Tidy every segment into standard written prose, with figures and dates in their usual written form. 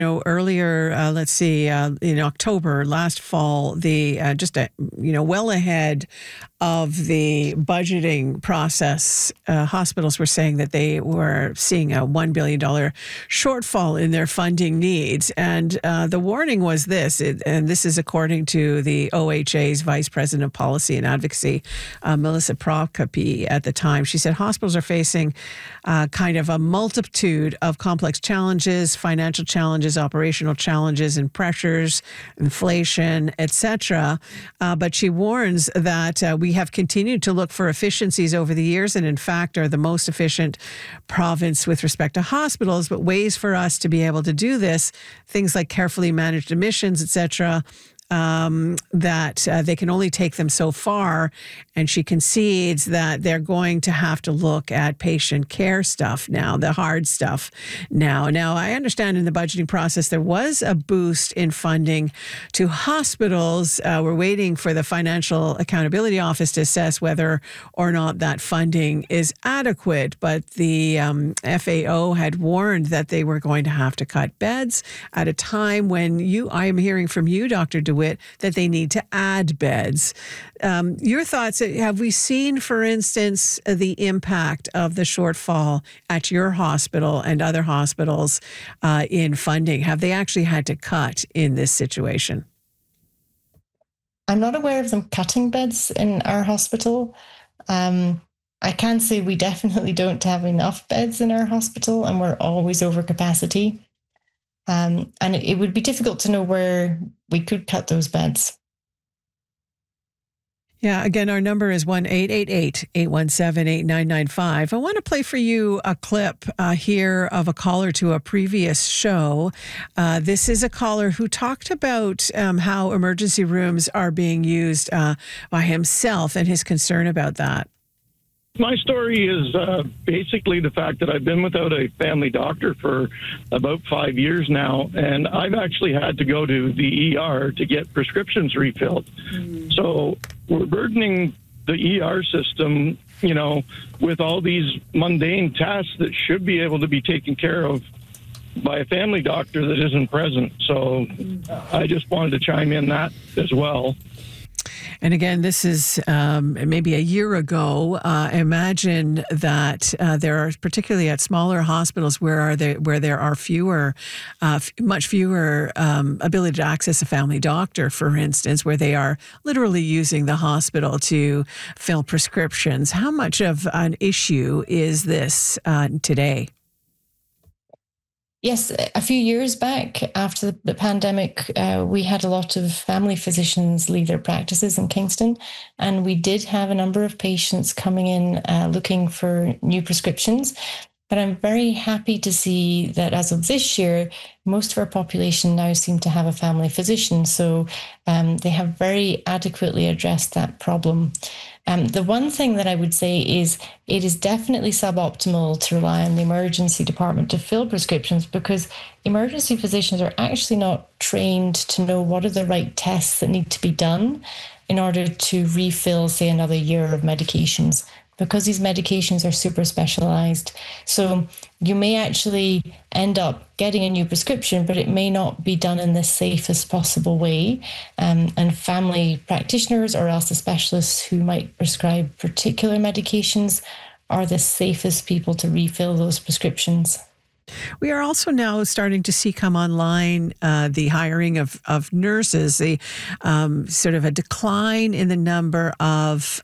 Earlier, let's see, in October, last fall, well ahead of the budgeting process, hospitals were saying that they were seeing a $1 billion shortfall in their funding needs. And the warning was this, and this is according to the OHA's Vice President of Policy and Advocacy, Melissa Prokopi, at the time. She said hospitals are facing kind of a multitude of complex challenges, financial challenges, operational challenges and pressures, inflation, etc. But she warns that we have continued to look for efficiencies over the years and in fact are the most efficient province with respect to hospitals, but ways for us to be able to do this, things like carefully managed admissions, etc., that they can only take them so far. And she concedes that they're going to have to look at patient care stuff now, the hard stuff now. Now, I understand in the budgeting process, there was a boost in funding to hospitals. We're waiting for the Financial Accountability Office to assess whether or not that funding is adequate. But the FAO had warned that they were going to have to cut beds at a time when I am hearing from you, Dr. DeWitt, that they need to add beds. Your thoughts, have we seen, for instance, the impact of the shortfall at your hospital and other hospitals in funding? Have they actually had to cut in this situation? I'm not aware of them cutting beds in our hospital. I can say we definitely don't have enough beds in our hospital and we're always over capacity. And it would be difficult to know where we could cut those beds. Yeah, again, our number is 1-888-817-8995. I want to play for you a clip here of a caller to a previous show. This is a caller who talked about how emergency rooms are being used by himself and his concern about that. My story is basically the fact that I've been without a family doctor for about 5 years now, and I've actually had to go to the ER to get prescriptions refilled. So we're burdening the ER system, with all these mundane tasks that should be able to be taken care of by a family doctor that isn't present. So I just wanted to chime in that as well. And again, this is maybe a year ago. Imagine that there are, particularly at smaller hospitals, where there are much fewer ability to access a family doctor, for instance, where they are literally using the hospital to fill prescriptions. How much of an issue is this today? Yes, a few years back after the pandemic, we had a lot of family physicians leave their practices in Kingston, and we did have a number of patients coming in looking for new prescriptions. But I'm very happy to see that as of this year, most of our population now seem to have a family physician. So they have very adequately addressed that problem. The one thing that I would say is it is definitely suboptimal to rely on the emergency department to fill prescriptions, because emergency physicians are actually not trained to know what are the right tests that need to be done in order to refill, say, another year of medications, because these medications are super specialized. So you may actually end up getting a new prescription, but it may not be done in the safest possible way. And family practitioners or else the specialists who might prescribe particular medications are the safest people to refill those prescriptions. We are also now starting to see come online the hiring of nurses, the sort of a decline in the number of,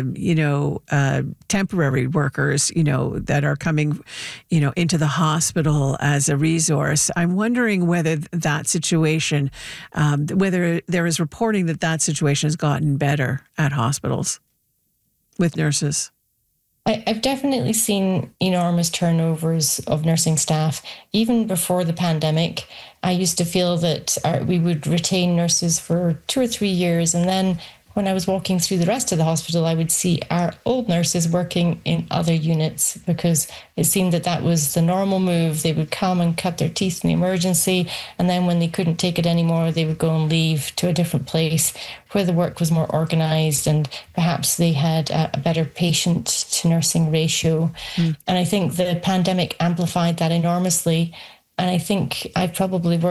temporary workers, that are coming, into the hospital as a resource. I'm wondering whether that situation, whether there is reporting that situation has gotten better at hospitals with nurses. I've definitely seen enormous turnovers of nursing staff. Even before the pandemic, I used to feel that we would retain nurses for 2 or 3 years, and then when I was walking through the rest of the hospital, I would see our old nurses working in other units, because it seemed that was the normal move. They would come and cut their teeth in the emergency, and then when they couldn't take it anymore, they would go and leave to a different place where the work was more organized and perhaps they had a better patient to nursing ratio. And I think the pandemic amplified that enormously. And I think I've probably worked